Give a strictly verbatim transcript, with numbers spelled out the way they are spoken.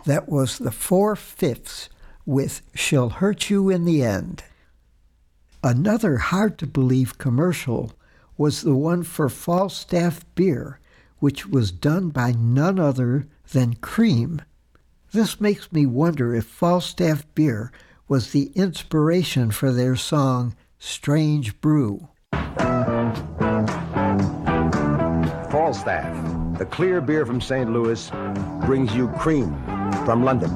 That was the Four-Fifths with She'll Hurt You in the End. Another hard-to-believe commercial was the one for Falstaff Beer, which was done by none other than Cream. This makes me wonder if Falstaff Beer was the inspiration for their song Strange Brew. Falstaff, the clear beer from Saint Louis, brings you Cream from London.